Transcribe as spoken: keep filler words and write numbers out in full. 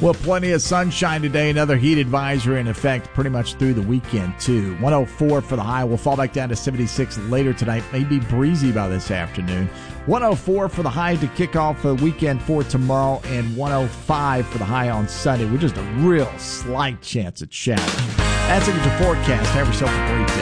Well, plenty of sunshine today. Another heat advisory in effect pretty much through the weekend, too. one oh four for the high. We'll fall back down to seventy-six later tonight. Maybe breezy by this afternoon. one oh four for the high to kick off the weekend for tomorrow, and one oh five for the high on Sunday with just a real slight chance at shower. That's it with your forecast. Have yourself a great day.